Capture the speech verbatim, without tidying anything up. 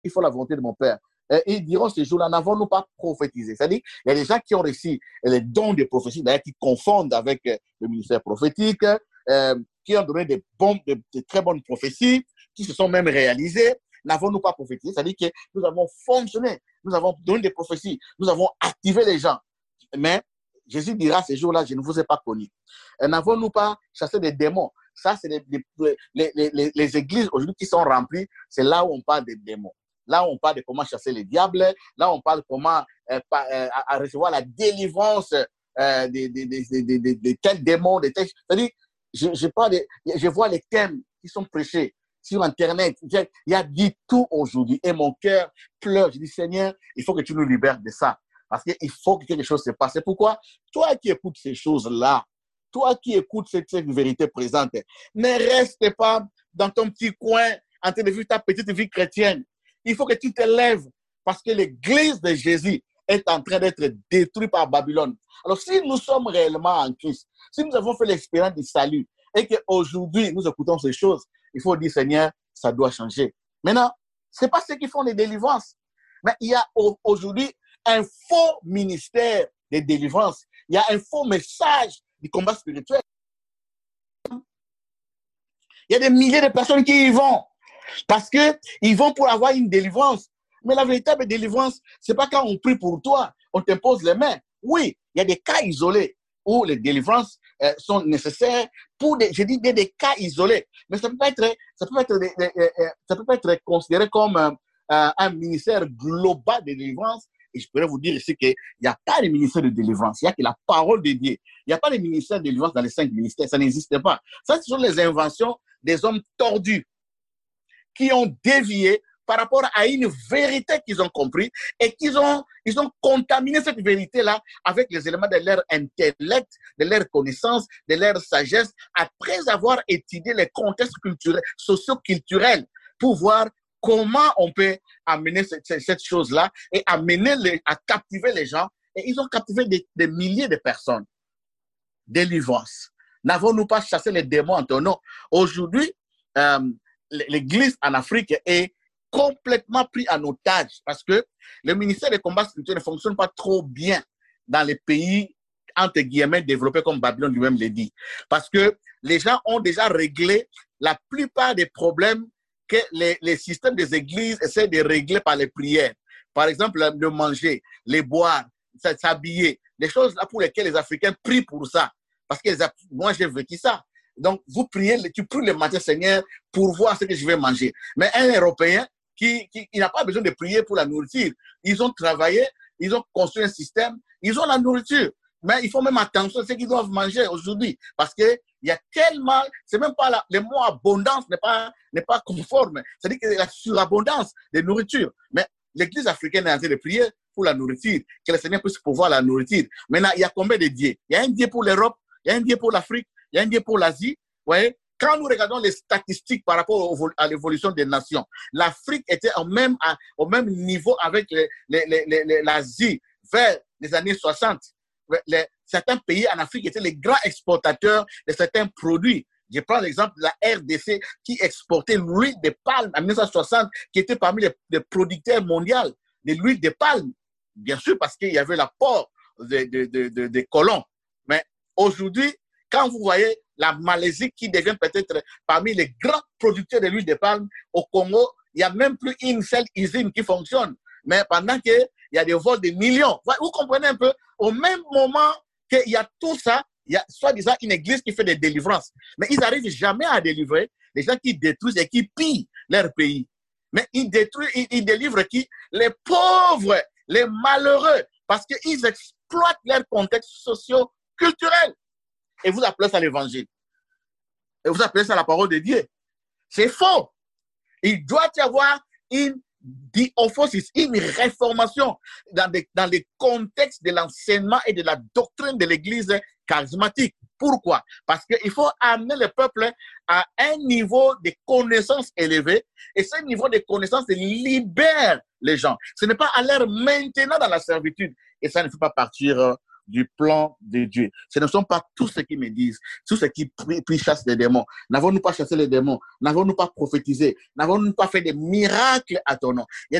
il faut la volonté de mon Père. Et ils diront ces jours-là, n'avons-nous pas prophétisé? C'est-à-dire, il y a des gens qui ont reçu les dons de prophétie, d'ailleurs, qui confondent avec le ministère prophétique, euh, qui ont donné des, bons, de, de très bonnes prophéties, qui se sont même réalisées. N'avons-nous pas prophétisé? C'est-à-dire que nous avons fonctionné, nous avons donné des prophéties, nous avons activé les gens. Mais Jésus dira ces jours-là, je ne vous ai pas connus. N'avons-nous pas chassé des démons? Ça, c'est les, les, les, les, les églises aujourd'hui qui sont remplies, c'est là où on parle des démons. Là, on parle de comment chasser les diables. Là, on parle de comment euh, pa, euh, à, à recevoir la délivrance euh, de, de, de, de, de, de tels démons. De tels... C'est-à-dire, je, je, parle de, je vois les thèmes qui sont prêchés sur Internet. Il y a dit tout aujourd'hui. Et mon cœur pleure. Je dis, Seigneur, il faut que tu nous libères de ça. Parce qu'il faut que quelque chose se passe. C'est pourquoi, toi qui écoutes ces choses-là, toi qui écoutes cette, cette vérité présente, ne reste pas dans ton petit coin en train de vivre ta petite vie chrétienne. Il faut que tu te lèves parce que l'église de Jésus est en train d'être détruite par Babylone. Alors, si nous sommes réellement en Christ, si nous avons fait l'expérience du salut et qu'aujourd'hui nous écoutons ces choses, il faut dire, Seigneur, ça doit changer. Maintenant, ce n'est pas ceux qui font les délivrances. Mais il y a aujourd'hui un faux ministère de délivrance. Il y a un faux message du combat spirituel. Il y a des milliers de personnes qui y vont. Parce qu'ils vont pour avoir une délivrance. Mais la véritable délivrance, ce n'est pas quand on prie pour toi, on t'impose les mains. Oui, il y a des cas isolés où les délivrances euh, sont nécessaires pour des, je dis des, des cas isolés. Mais ça ne peut pas être, ça peut pas être, euh, ça peut pas être considéré comme euh, un ministère global de délivrance. Et je pourrais vous dire ici qu'il n'y a pas de ministère de délivrance. Il n'y a que la parole de Dieu. Il n'y a pas de ministère de délivrance dans les cinq ministères. Ça n'existe pas. Ça, ce sont les inventions des hommes tordus qui ont dévié par rapport à une vérité qu'ils ont compris et qu'ils ont, ils ont contaminé cette vérité-là avec les éléments de leur intellect, de leur connaissance, de leur sagesse, après avoir étudié les contextes culturels, socio-culturels pour voir comment on peut amener cette, cette chose-là et amener les, à captiver les gens. Et ils ont captivé des, des milliers de personnes. Délivrance. N'avons-nous pas chassé les démons en ton nom? Aujourd'hui, euh, l'Église en Afrique est complètement pris en otage parce que le ministère des combats spirituels ne fonctionne pas trop bien dans les pays, entre guillemets, développés comme Babylone lui-même le dit. Parce que les gens ont déjà réglé la plupart des problèmes que les, les systèmes des églises essaient de régler par les prières. Par exemple, le manger, les boire, s'habiller, les choses là pour lesquelles les Africains prient pour ça. Parce que les, moi, j'ai vécu ça. Donc, vous priez, tu pries le matin, Seigneur, pour voir ce que je vais manger. Mais un Européen, qui, qui il n'a pas besoin de prier pour la nourriture. Ils ont travaillé, ils ont construit un système, ils ont la nourriture. Mais il faut même attention à ce qu'ils doivent manger aujourd'hui. Parce qu'il y a tellement, c'est même pas la, le mot abondance n'est pas, n'est pas conforme. C'est-à-dire qu'il y a la surabondance de nourriture. Mais l'Église africaine est en train de prier pour la nourriture, que le Seigneur puisse pouvoir la nourriture. Maintenant, il y a combien de dieux? Il y a un dieu pour l'Europe, il y a un dieu pour l'Afrique, il y a un dieu pour l'Asie. Vous voyez? Quand nous regardons les statistiques par rapport au, à l'évolution des nations, l'Afrique était au même, à, au même niveau avec l'Asie vers les années soixante. Les, certains pays en Afrique étaient les grands exportateurs de certains produits. Je prends l'exemple de la R D C qui exportait l'huile de palme en mille neuf cent soixante, qui était parmi les, les producteurs mondiaux de l'huile de palme. Bien sûr, parce qu'il y avait l'apport des de, de, de, de colons. Mais aujourd'hui, quand vous voyez la Malaisie qui devient peut-être parmi les grands producteurs de l'huile de palme, au Congo, il n'y a même plus une seule usine qui fonctionne. Mais pendant qu'il y a des vols de millions, vous comprenez un peu, au même moment qu'il y a tout ça, il y a soi-disant une église qui fait des délivrances. Mais ils n'arrivent jamais à délivrer les gens qui détruisent et qui pillent leur pays. Mais ils détruisent, ils, ils délivrent qui? Les pauvres, les malheureux, parce qu'ils exploitent leur contexte socio-culturel. Et vous appelez ça l'évangile. Et vous appelez ça la parole de Dieu. C'est faux. Il doit y avoir une diophosis, une réformation dans, des, dans les contextes de l'enseignement et de la doctrine de l'Église charismatique. Pourquoi? Parce qu'il faut amener le peuple à un niveau de connaissance élevé et ce niveau de connaissance libère les gens. Ce n'est pas à l'air maintenant dans la servitude et ça ne fait pas partir du plan de Dieu. Ce ne sont pas tous ceux qui me disent, tous ceux qui prient, prient chassent les démons. N'avons-nous pas chassé les démons? N'avons-nous pas prophétisé? N'avons-nous pas fait des miracles à ton nom? Il y a